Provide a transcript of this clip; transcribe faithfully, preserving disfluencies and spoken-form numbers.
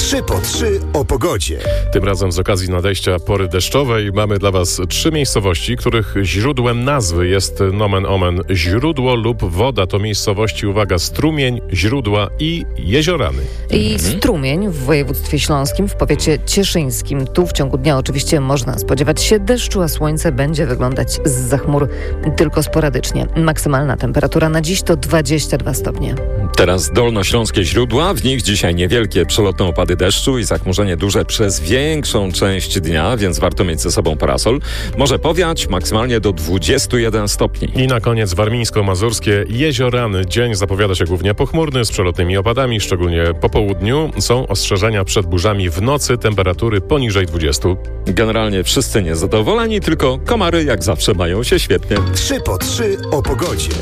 trzy po trzy o pogodzie. Tym razem z okazji nadejścia pory deszczowej mamy dla Was trzy miejscowości, których źródłem nazwy jest nomen omen źródło lub woda. To miejscowości, uwaga, Strumień, Źródła i Jeziorany. I Strumień w województwie śląskim, w powiecie cieszyńskim. Tu w ciągu dnia oczywiście można spodziewać się deszczu, a słońce będzie wyglądać zza chmur tylko sporadycznie. Maksymalna temperatura na dziś to dwadzieścia dwa stopnie. Teraz dolnośląskie źródła, w nich dzisiaj niewielkie przelotne opady deszczu i zachmurzenie duże przez większą część dnia, więc warto mieć ze sobą parasol. Może powiać maksymalnie do dwudziestu jeden stopni. I na koniec warmińsko-mazurskie Jeziorany. Dzień zapowiada się głównie pochmurny, z przelotnymi opadami, szczególnie po południu. Są ostrzeżenia przed burzami w nocy, temperatury poniżej dwudziestu. Generalnie wszyscy niezadowoleni, tylko komary jak zawsze mają się świetnie. trzy po trzy o pogodzie.